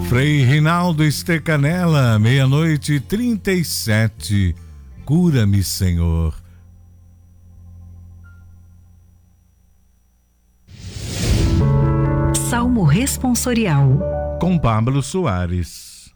Frei Rinaldo Estecanela, 00:37. Cura-me, Senhor. Salmo responsorial Com Pablo Soares.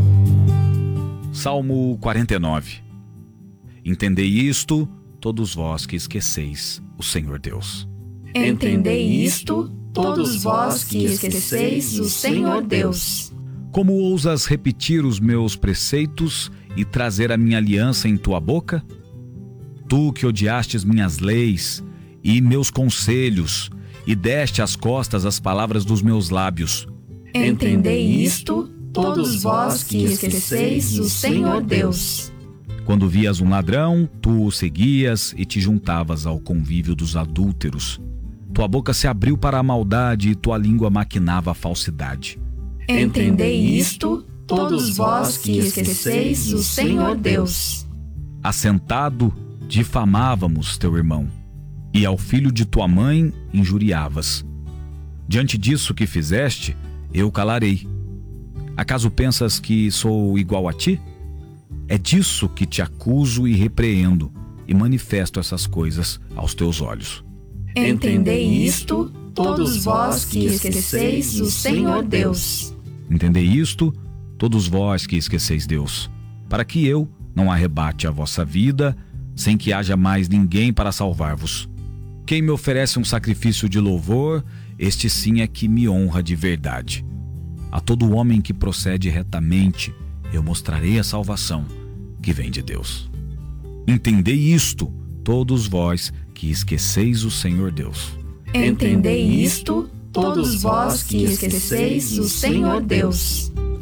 Salmo 49. Entendei isto, todos vós que esqueceis o Senhor Deus. Entendei isto, todos vós que esqueceis o Senhor Deus. Como ousas repetir os meus preceitos e trazer a minha aliança em tua boca? Tu que odiastes minhas leis e meus conselhos, e deste às costas as palavras dos meus lábios. Entendei isto, todos vós que esqueceis o Senhor Deus. Quando vias um ladrão, tu o seguias e te juntavas ao convívio dos adúlteros. Tua boca se abriu para a maldade e tua língua maquinava a falsidade. Entendei isto, todos vós que esqueceis o Senhor Deus. Assentado, difamávamos teu irmão, e ao filho de tua mãe injuriavas. Diante disso que fizeste, eu calarei. Acaso pensas que sou igual a ti? É disso que te acuso e repreendo, e manifesto essas coisas aos teus olhos. Entendei isto, todos vós que esqueceis o Senhor Deus. Entendei isto, todos vós que esqueceis Deus, para que eu não arrebate a vossa vida, sem que haja mais ninguém para salvar-vos. Quem me oferece um sacrifício de louvor, este sim é que me honra de verdade. A todo homem que procede retamente, eu mostrarei a salvação que vem de Deus. Entendei isto, todos vós que esqueceis o Senhor Deus. Entendei isto, todos vós que esqueceis o Senhor Deus.